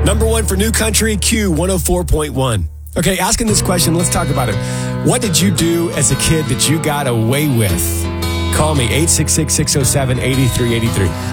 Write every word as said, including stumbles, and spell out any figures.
Number one for New Country, Q one oh four point one. Okay, asking this question, let's talk about it. What did you do as a kid that you got away with? Call me, eight six six, six oh seven, eight three eight three.